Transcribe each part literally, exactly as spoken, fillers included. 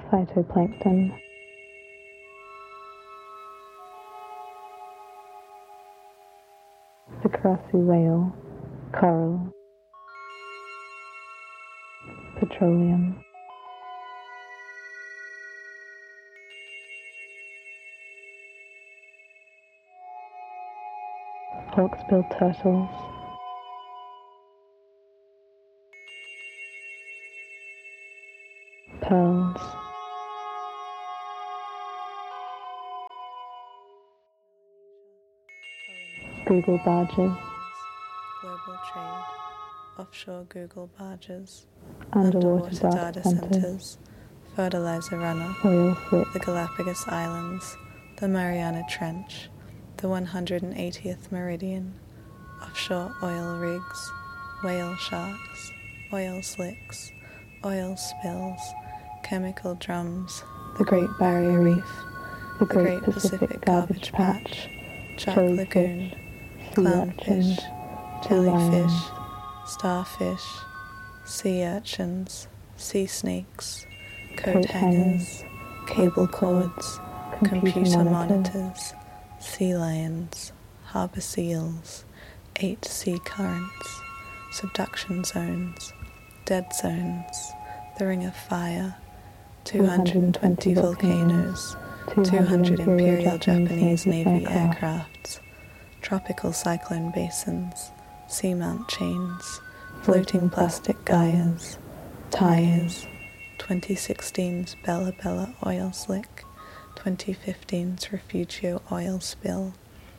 phytoplankton, the Karasu whale, coral, petroleum, hawksbill turtles, pearls, Google barges, global trade, offshore Google barges, underwater, underwater data, data centers, centers, fertilizer runoff, oil slick, the Galapagos Islands, the Mariana Trench, the one hundred eightieth meridian, offshore oil rigs, whale sharks, oil slicks, oil spills, chemical drums, the Great Barrier Reef, the the Great Pacific Garbage Patch, Chuck Lagoon, clownfish, jellyfish, starfish, sea urchins, sea snakes, coat hangers, cable cords, computer monitors, sea lions, harbour seals, eight sea currents, subduction zones, dead zones, the Ring of Fire, two hundred twenty volcanoes, two hundred Imperial Japanese Navy aircrafts, tropical cyclone basins, seamount chains, floating plastic Gaias, tires, twenty sixteen's Bella Bella oil slick, twenty fifteen's Refugio oil spill,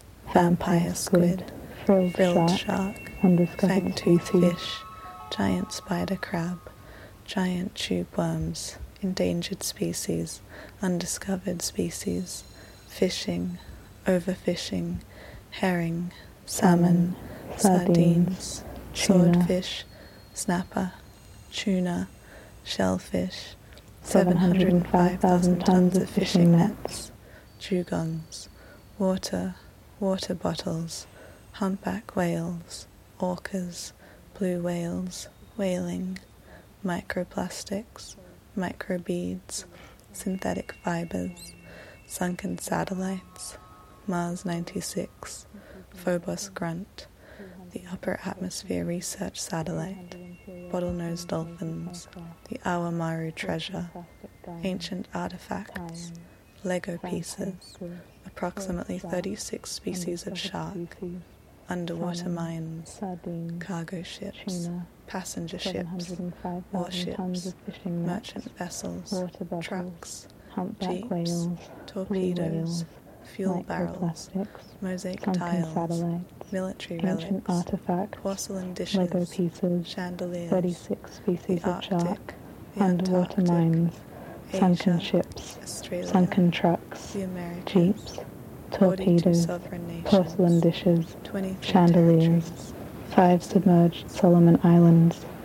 vampire squid, frilled, frilled shark, shark, undiscovered fang-toothed species, fish, giant spider crab, giant tube worms, endangered species, undiscovered species, fishing, overfishing, herring, salmon, sardines, swordfish, snapper, tuna, shellfish, seven hundred five thousand tons of fishing nets, dugongs, water, water bottles, humpback whales, orcas, blue whales, whaling, microplastics, microbeads, synthetic fibers, sunken satellites, Mars ninety-six, Phobos Grunt, the Upper Atmosphere Research Satellite, bottlenose dolphins, the Awamaru treasure, ancient artifacts, Lego pieces, approximately thirty-six species of shark, underwater mines, cargo ships, passenger ships, warships, merchant vessels, trucks, jeeps, torpedoes, fuel barrels, mosaic tiles, military relics, artifacts, porcelain dishes, Lego pieces, chandeliers, thirty-six species the of Arctic, shark, the underwater Antarctic, mines, sunken Asia, ships, Australia, sunken trucks, the Americas, jeeps, forty-two torpedoes, sovereign nations, porcelain dishes, twenty-three chandeliers, territories, five submerged Solomon Islands,